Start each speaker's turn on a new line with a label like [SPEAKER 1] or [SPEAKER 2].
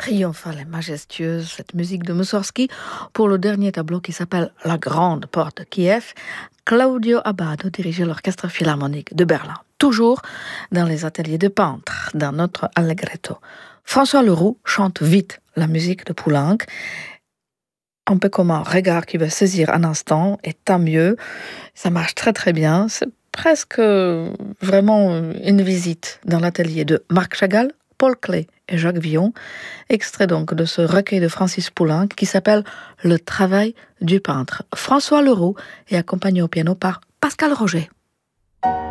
[SPEAKER 1] triomphale et majestueuse, cette musique de Mussorgsky, pour le dernier tableau qui s'appelle La Grande Porte de Kiev. Claudio Abbado dirigeait l'Orchestre Philharmonique de Berlin, toujours dans les ateliers de peintres, dans notre Allegretto. François Leroux chante vite la musique de Poulenc, un peu comme un regard qui veut saisir un instant, et tant mieux, ça marche très très bien, c'est presque vraiment une visite dans l'atelier de Marc Chagall, Paul Klee et Jacques Villon, extrait donc de ce recueil de Francis Poulenc qui s'appelle Le travail du peintre. François Leroux est accompagné au piano par Pascal Roger.